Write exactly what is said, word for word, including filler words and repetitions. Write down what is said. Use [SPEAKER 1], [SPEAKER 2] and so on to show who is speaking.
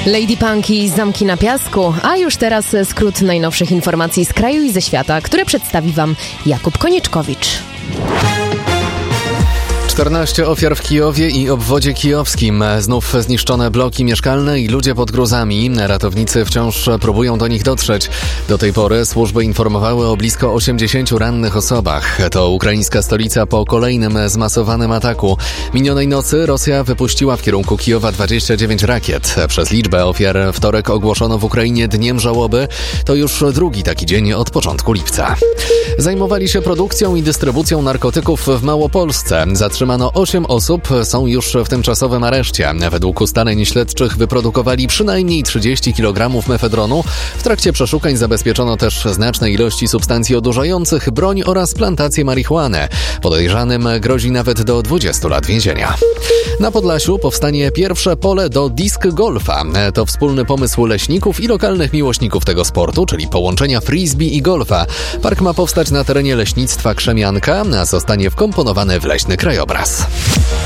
[SPEAKER 1] Lady Punk i Zamki na Piasku, a już teraz skrót najnowszych informacji z kraju i ze świata, które przedstawi Wam Jakub Konieczkowicz.
[SPEAKER 2] czternaście ofiar w Kijowie i obwodzie kijowskim. Znów zniszczone bloki mieszkalne i ludzie pod gruzami. Ratownicy wciąż próbują do nich dotrzeć. Do tej pory służby informowały o blisko osiemdziesięciu rannych osobach. To ukraińska stolica po kolejnym zmasowanym ataku. Minionej nocy Rosja wypuściła w kierunku Kijowa dwadzieścia dziewięć rakiet. Przez liczbę ofiar wtorek ogłoszono w Ukrainie dniem żałoby. To już drugi taki dzień od początku lipca. Zajmowali się produkcją i dystrybucją narkotyków w Małopolsce. Zatrzymano osiem osób, są już w tymczasowym areszcie. Według ustaleń śledczych wyprodukowali przynajmniej trzydzieści kilogramów mefedronu. W trakcie przeszukań zabezpieczono też znaczne ilości substancji odurzających, broń oraz plantację marihuany. Podejrzanym grozi nawet do dwudziestu lat więzienia. Na Podlasiu powstanie pierwsze pole do disc golfa. To wspólny pomysł leśników i lokalnych miłośników tego sportu, czyli połączenia frisbee i golfa. Park ma powstać na terenie leśnictwa Krzemianka, a zostanie wkomponowany w leśny krajobraz.